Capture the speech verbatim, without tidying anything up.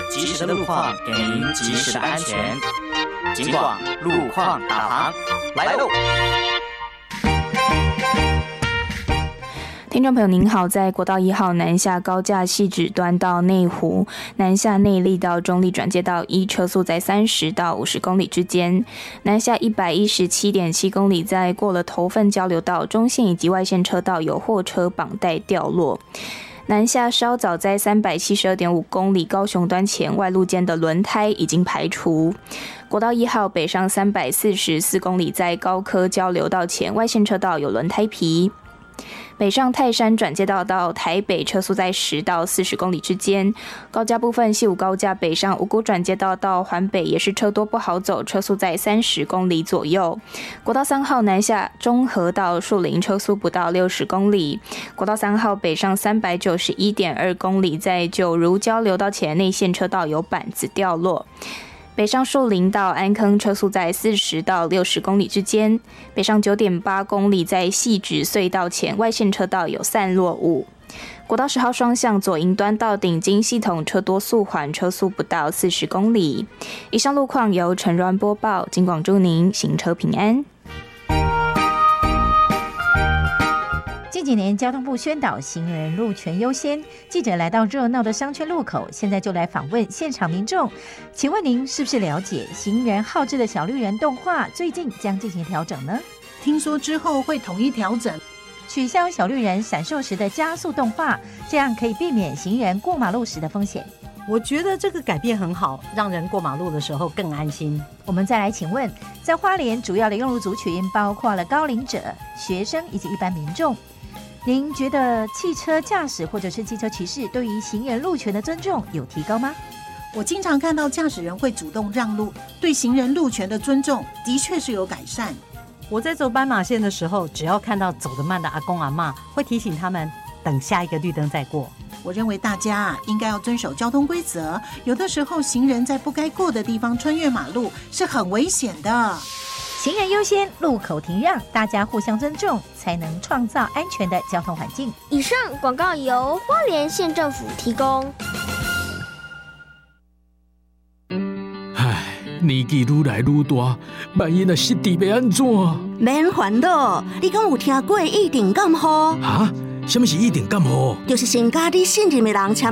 及时的路况，给您及时的安全。警广路况导航来喽！ 听众朋友您好，在国道一号南下高架汐止端到内湖，南下内壢到中壢转接道一，车速在三十到五十公里之间；南下一百一十七点七公里，在过了头份交流道、中线以及外线车道有货车绑带掉落。南下稍早在三百七十二点五公里，高雄端前外路间的轮胎已经排除。国道一号北上三百四十四公里，在高科交流道前外线车道有轮胎皮。北上泰山转接道到台北，车速在十到四十公里之间。高架部分，西武高架北上五股转接道到环北也是车多不好走，车速在三十公里左右。国道三号南下中和到树林，车速不到六十公里。国道三号北上三百九十一点二公里，在九如交流道前内线车道有板子掉落。北上树林到安坑，车速在四十到六十公里之间。北上 九点八公里，在汐止隧道前外线车道有散落物。国道十号双向左营端到顶金系统车多速缓，车速不到四十公里。以上路况由陈软播报，警广祝您行车平安。 近几年交通部宣导行人路权优先，记者来到热闹的商圈路口，现在就来访问现场民众。请问您是不是了解行人好志的小绿人动画最近将进行调整呢？ 听说之后会统一调整， 取消小绿人闪烁时的加速动画，这样可以避免行人过马路时的风险。 我觉得这个改变很好，让人过马路的时候更安心。 我们再来请问，在花莲主要的用路族群包括了高龄者、学生以及一般民众。您觉得汽车驾驶或者是机车骑士对于行人路权的尊重有提高吗？ 我经常看到驾驶人会主动让路，对行人路权的尊重的确是有改善。 我在走斑马线的时候，只要看到走得慢的阿公阿嬷，会提醒他们等下一个绿灯再过。 我认为大家啊应该要遵守交通规则，有的时候行人在不该过的地方穿越马路是很危险的。 行人优先，路口停让，大家互相尊重，才能创造安全的交通环境。 以上广告由花莲县政府提供。 唉，年纪愈来愈大，万一若失智要安怎？ 免烦恼，你敢有听过一定感冒？ 啊？什么是一定感冒？ 就是身家你信任的人签